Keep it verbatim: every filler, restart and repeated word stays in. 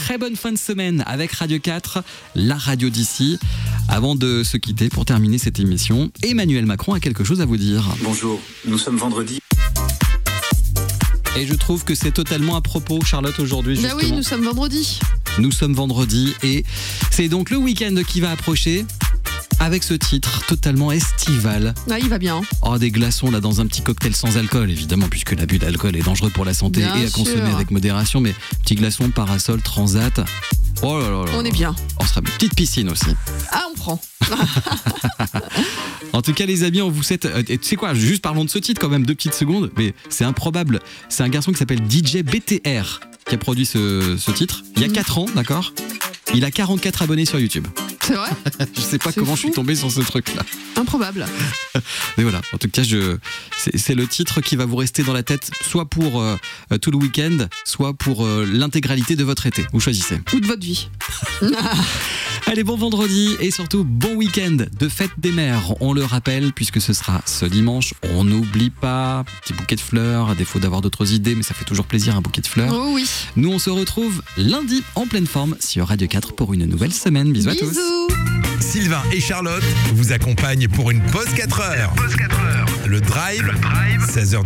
très bonne fin de semaine avec Radio quatre, la radio d'ici. Avant de se quitter pour terminer cette émission, Emmanuel Macron a quelque chose à vous dire. Bonjour, nous sommes vendredi. Et je trouve que c'est totalement à propos, Charlotte, aujourd'hui, justement. Bah oui, nous sommes vendredi. Nous sommes vendredi et c'est donc le week-end qui va approcher avec ce titre totalement estival. Ah, il va bien. Oh, des glaçons là dans un petit cocktail sans alcool, évidemment, puisque l'abus d'alcool est dangereux pour la santé Bien et à sûr. consommer avec modération. Mais petit glaçon, parasol, transat. Oh là là là. On est bien. On sera bien. Petite piscine aussi. Ah, on prend. En tout cas, les amis, on vous souhaite. euh, Et tu sais quoi, juste parlons de ce titre quand même, deux petites secondes. Mais c'est improbable. C'est un garçon qui s'appelle D J B T R qui a produit ce, ce titre il y a Mhm. quatre ans, d'accord. Il a quarante-quatre abonnés sur YouTube. C'est vrai? Je sais pas C'est comment je fou. suis tombé sur ce truc-là. Improbable. Mais voilà, en tout cas, je, c'est, c'est le titre qui va vous rester dans la tête, soit pour euh, euh, tout le week-end, soit pour euh, l'intégralité de votre été. Vous choisissez. Ou de votre vie. Allez, bon vendredi et surtout bon week-end de fête des mères. On le rappelle, puisque ce sera ce dimanche. On n'oublie pas, petit bouquet de fleurs, à défaut d'avoir d'autres idées, mais ça fait toujours plaisir un bouquet de fleurs. Oh oui. Nous, on se retrouve lundi en pleine forme sur Radio quatre pour une nouvelle semaine. Bisous à tous. Bisous. Sylvain et Charlotte vous accompagnent pour une pause quatre heures. Le Drive, seize heures